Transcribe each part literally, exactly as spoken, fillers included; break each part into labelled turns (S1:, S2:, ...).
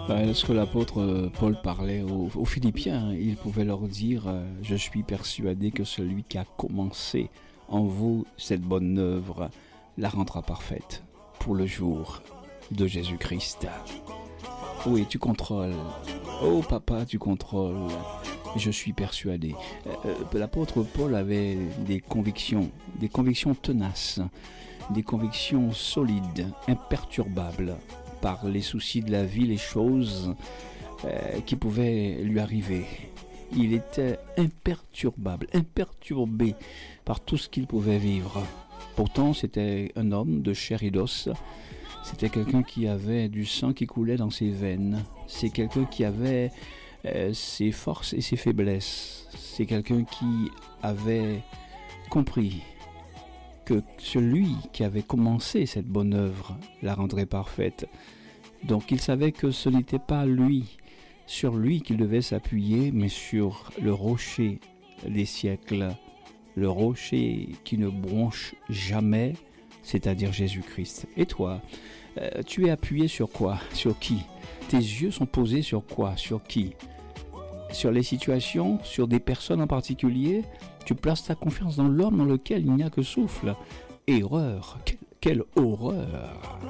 S1: Ben, lorsque l'apôtre Paul parlait aux, aux Philippiens, il pouvait leur dire euh, « Je suis persuadé que celui qui a commencé en vous cette bonne œuvre la rendra parfaite pour le jour de Jésus-Christ. » Oui, tu contrôles. Oh papa, tu contrôles. Je suis persuadé. Euh, l'apôtre Paul avait des convictions, des convictions tenaces, des convictions solides, imperturbables par les soucis de la vie, les choses euh, qui pouvaient lui arriver. Il était imperturbable, imperturbé par tout ce qu'il pouvait vivre. Pourtant, c'était un homme de chair et d'os. C'était quelqu'un qui avait du sang qui coulait dans ses veines. C'est quelqu'un qui avait euh, ses forces et ses faiblesses. C'est quelqu'un qui avait compris que celui qui avait commencé cette bonne œuvre la rendrait parfaite. Donc il savait que ce n'était pas lui, sur lui qu'il devait s'appuyer, mais sur le rocher des siècles, le rocher qui ne bronche jamais, c'est-à-dire Jésus-Christ. Et toi, euh, tu es appuyé sur quoi? Sur qui? Tes yeux sont posés sur quoi? Sur qui? Sur les situations? Sur des personnes en particulier? Tu places ta confiance dans l'homme dans lequel il n'y a que souffle. Erreur! Quelle, quelle horreur!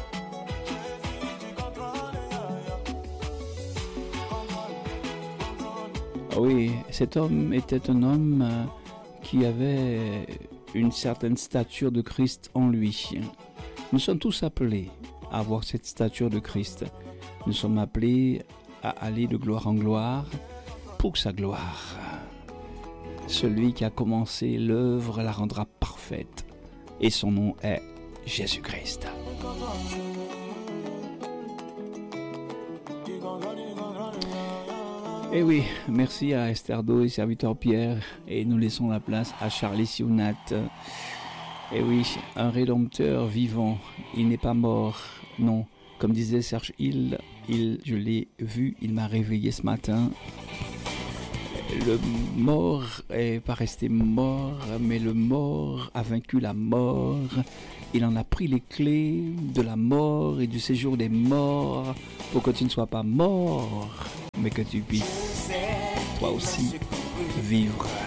S1: Oui, cet homme était un homme euh, qui avait une certaine stature de Christ en lui. Nous sommes tous appelés à avoir cette stature de Christ. Nous sommes appelés à aller de gloire en gloire pour sa gloire. Celui qui a commencé l'œuvre la rendra parfaite. Et son nom est Jésus-Christ. Et oui, merci à Esterdo et serviteur Pierre. Et nous laissons la place à Charlie Sionat. Et oui, un rédempteur vivant. Il n'est pas mort. Non, comme disait Serge Hill, il, je l'ai vu, il m'a réveillé ce matin. Le mort est pas resté mort, mais le mort a vaincu la mort. Il en a pris les clés de la mort et du séjour des morts pour que tu ne sois pas mort, mais que tu puisses, toi aussi, vivre.